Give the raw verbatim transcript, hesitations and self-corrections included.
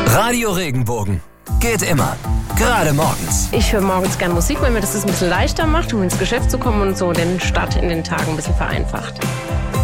Radio Regenbogen. Geht immer. Gerade morgens. Ich höre morgens gern Musik, weil mir das ein bisschen leichter macht, um ins Geschäft zu kommen und so den Start in den Tag ein bisschen vereinfacht.